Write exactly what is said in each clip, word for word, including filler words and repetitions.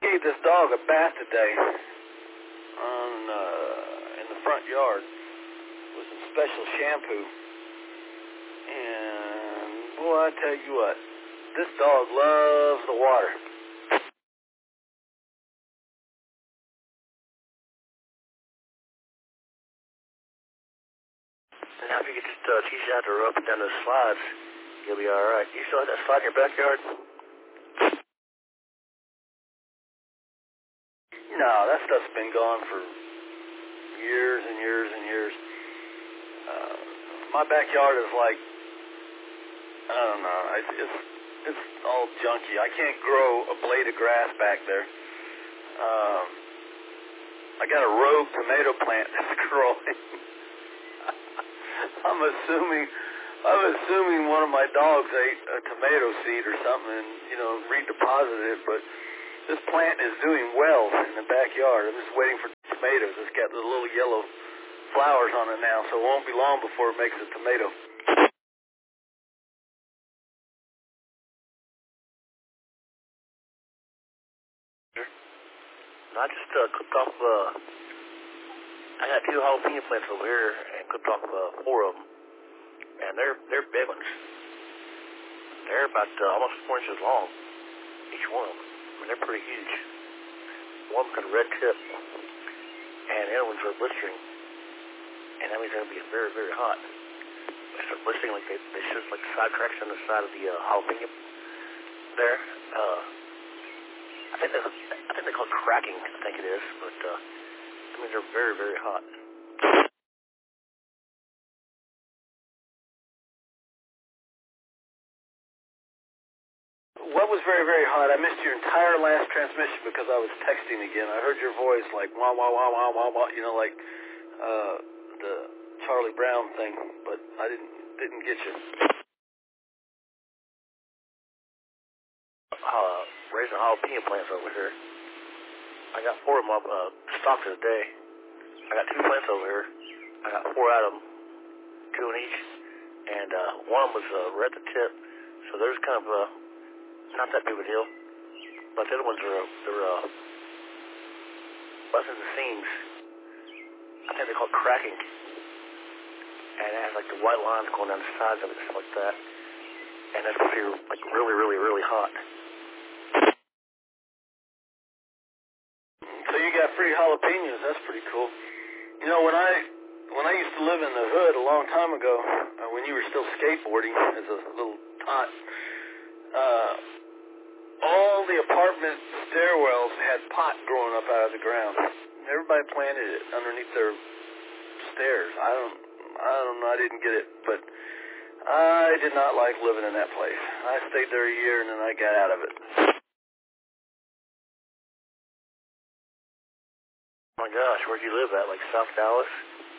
gave this dog a bath today on uh, in the front yard with some special shampoo. And boy, I tell you what, this dog loves the water. And now if you could just uh, teach you how to row up and down those slides, you'll be all right. You still have that slide in your backyard? No, that stuff's been gone for years and years and years. Uh, my backyard is like, I don't know, it's, it's it's all junky. I can't grow a blade of grass back there. Um, I got a rogue tomato plant that's growing. I'm assuming, I'm assuming one of my dogs ate a tomato seed or something and, you know, redeposited it, but this plant is doing well in the backyard. I'm just waiting for tomatoes. It's got the little yellow flowers on it now, so it won't be long before it makes a tomato. I just uh, clipped off, uh, I got two jalapeno plants over here and clipped off uh, four of them. And they're they're big ones. They're about uh, almost four inches long, each one of them. I mean, they're pretty huge. One got a red tip, and the other ones are blistering. And that means they're going to be very, very hot. They start blistering like they, they should, like side cracks on the side of the uh, jalapeno there. Uh, I think they I think they call it cracking, I think it is, but uh, that means they're very, very hot. What was very, very hot? I missed your entire last transmission because I was texting again. I heard your voice like wah, wah, wah, wah, wah, wah, you know, like uh, the Charlie Brown thing, but I didn't didn't get you. Uh, raising jalapeno plants over here. I got four of them up, uh, stocked today. I got two plants over here. I got four out of them, two in each, and uh, one of them was uh, red at the tip, so there's kind of uh, not that big of a deal. But the other ones are they're uh, busting the seams. I think they're called cracking, and it has like the white lines going down the sides of it, stuff like that. And that's supposed to be like really, really, really hot. So you got free jalapenos. That's pretty cool. You know, when I when I used to live in the hood a long time ago, uh, when you were still skateboarding as a little tot, uh, all the apartment stairwells had pot growing up out of the ground. Everybody planted it underneath their stairs. I don't, I don't know. I didn't get it, but I did not like living in that place. I stayed there a year and then I got out of it. Oh my gosh, where'd you live at? Like South Dallas?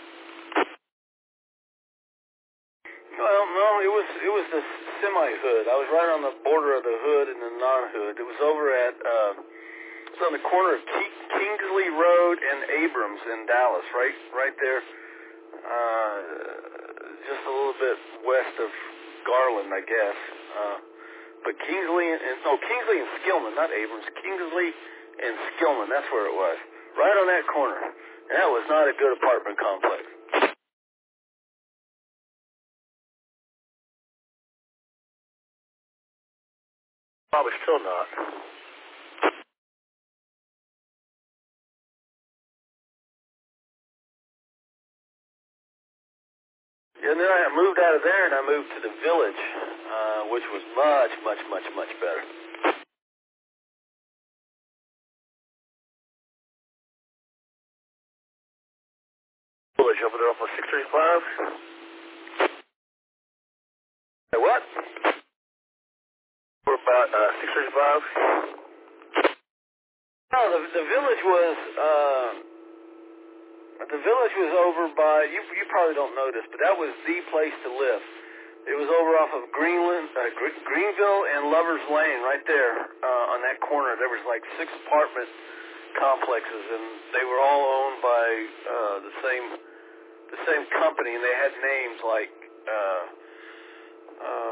Well, no, it was it was the semi-hood. I was right on the border of the hood and the non-hood. It was over at, uh, it was on the corner of Ke- Kingsley Road and Abrams in Dallas, right right there. Uh, just a little bit west of Garland, I guess. Uh, but Kingsley and, and, no, Kingsley and Skillman, not Abrams. Kingsley and Skillman, that's where it was. Right on that corner. And that was not a good apartment complex. Probably still not. And then I moved out of there and I moved to the Village, uh, which was much, much, much, much better. Village over there off of six thirty-five? Hey, what? We're about uh, six thirty-five? No, the, the Village was, uh, the Village was over by, you you probably don't know this, but that was the place to live. It was over off of Greenland, uh, Gre- Greenville and Lover's Lane, right there uh, on that corner. There was like six apartment complexes, and they were all owned by uh, the same the same company, and they had names like, uh,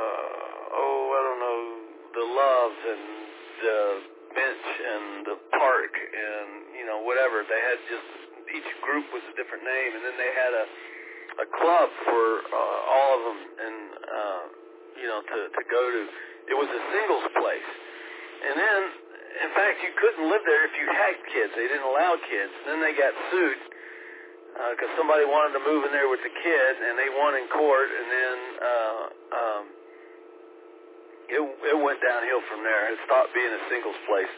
uh, oh, I don't know, the Loves and the Bench and the Park and, you know, whatever. They had just, each group was a different name, and then they had a, a club for uh, all of them, and, uh, you know, to, to go to. It was a singles place. And then, in fact, you couldn't live there if you had kids. They didn't allow kids. And then they got sued because uh, somebody wanted to move in there with the kid, and they won in court, and then uh, um, it, it went downhill from there. It stopped being a singles place.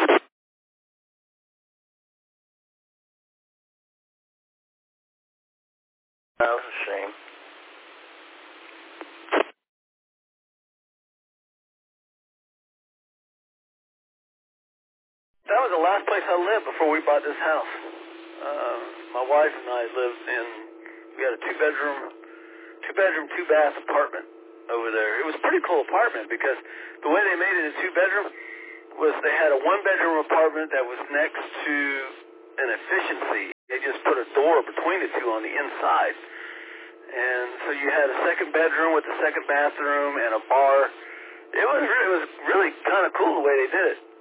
That was a shame. That was the last place I lived before we bought this house. Uh, my wife and I lived in, we had a two-bedroom, two-bedroom, two-bath apartment over there. It was a pretty cool apartment because the way they made it a two-bedroom was they had a one-bedroom apartment that was next to an efficiency. They just put a door between the two on the inside. And so you had a second bedroom with a second bathroom and a bar. It was, it was really kind of cool the way they did it.